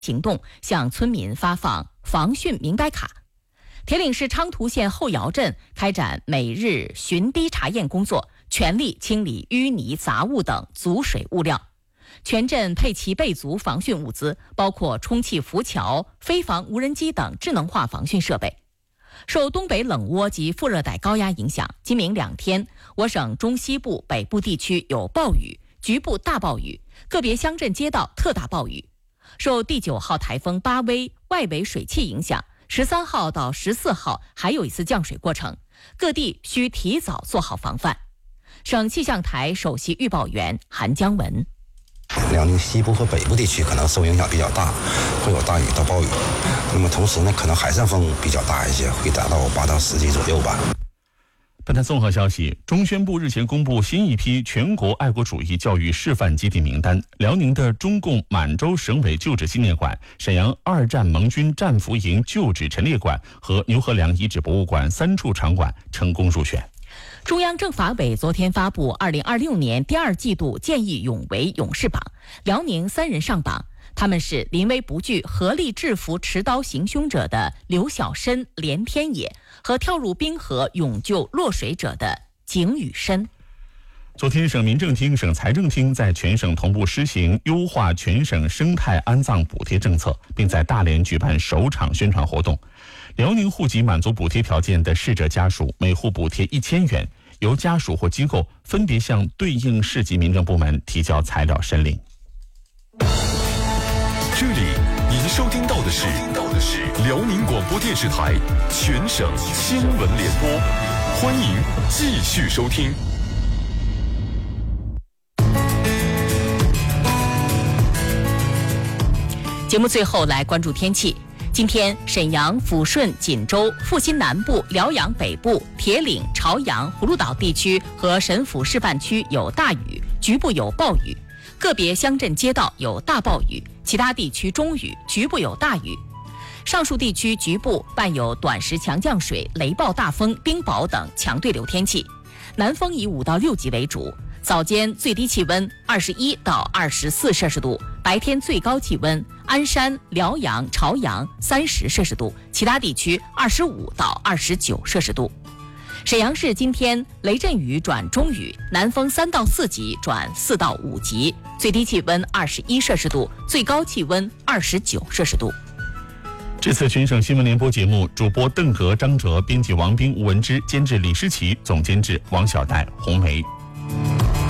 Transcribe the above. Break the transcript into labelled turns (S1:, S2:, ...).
S1: 行动向村民发放防汛明白卡。铁岭市昌图县后窑镇开展每日巡堤查验工作，全力清理淤泥杂物等阻水物料。全镇配齐备足防汛物资，包括充气浮桥、飞防无人机等智能化防汛设备。受东北冷涡及副热带高压影响，今明2天，我省中西部、北部地区有暴雨，局部大暴雨，个别乡镇街道特大暴雨。受第9号台风巴威外围水汽影响，13号到14号还有一次降水过程，各地需提早做好防范。省气象台首席预报员韩江文。
S2: 辽宁西部和北部地区可能受影响比较大，会有大雨到暴雨。那么同时呢，可能海上风比较大一些，会达到8到10级左右吧。
S3: 本台综合消息，中宣部日前公布新一批全国爱国主义教育示范基地名单，辽宁的中共满洲省委旧址纪念馆、沈阳2战盟军战俘营旧址陈列馆和牛河梁遗址博物馆3处场馆成功入选。
S1: 中央政法委昨天发布2026年第2季度见义勇为勇士榜，辽宁3人上榜，他们是临危不惧、合力制服持刀行凶者的刘晓申、连天野和跳入冰河勇救落水者的景宇申。
S3: 昨天，省民政厅、省财政厅在全省同步施行优化全省生态安葬补贴政策，并在大连举办首场宣传活动。辽宁户籍满足补贴条件的逝者家属，每户补贴1000元，由家属或机构分别向对应市级民政部门提交材料申领。
S4: 这里您收听到的是辽宁广播电视台全省新闻联播，欢迎继续收听。
S1: 节目最后来关注天气。今天，沈阳、抚顺、锦州、阜新南部、辽阳北部、铁岭、朝阳、葫芦岛地区和沈抚示范区有大雨，局部有暴雨，个别乡镇街道有大暴雨，其他地区中雨，局部有大雨。上述地区局部伴有短时强降水、雷暴大风、冰雹等强对流天气，南风以5到6级为主。早间最低气温21到24摄氏度，白天最高气温鞍山、辽阳、朝阳30摄氏度，其他地区25到29摄氏度。沈阳市今天雷阵雨转中雨，南风3到4级转4到5级，最低气温21摄氏度，最高气温29摄氏度。
S3: 这次全省新闻联播节目，主播邓格、张哲，编辑王斌、吴文之，监制李诗琪，总监制王小戴、红梅。